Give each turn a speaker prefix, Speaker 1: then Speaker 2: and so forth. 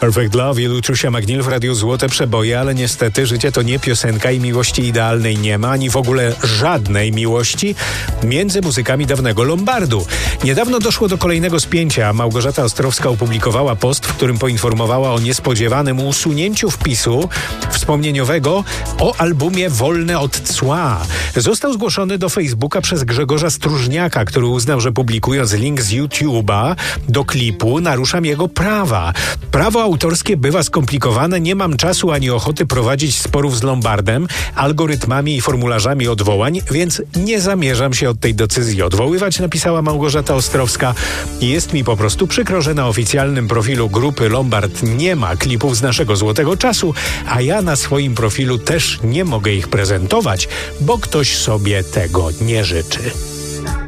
Speaker 1: Perfect Love i Luciusia McNeil w Radiu Złote Przeboje, ale niestety życie to nie piosenka i miłości idealnej nie ma, ani w ogóle żadnej miłości między muzykami dawnego Lombardu. Niedawno doszło do kolejnego spięcia. Małgorzata Ostrowska opublikowała post, w którym poinformowała o niespodziewanym usunięciu wpisu wspomnieniowego o albumie Wolne od cła. Został zgłoszony do Facebooka przez Grzegorza Stróżniaka, który uznał, że publikując link z YouTube'a do klipu naruszam jego prawa. Prawo autorskie bywa skomplikowane, nie mam czasu ani ochoty prowadzić sporów z Lombardem, algorytmami i formularzami odwołań, więc nie zamierzam się od tej decyzji odwoływać, napisała Małgorzata Ostrowska. Jest mi po prostu przykro, że na oficjalnym profilu grupy Lombard nie ma klipów z naszego złotego czasu, a ja na swoim profilu też nie mogę ich prezentować, bo ktoś sobie tego nie życzy.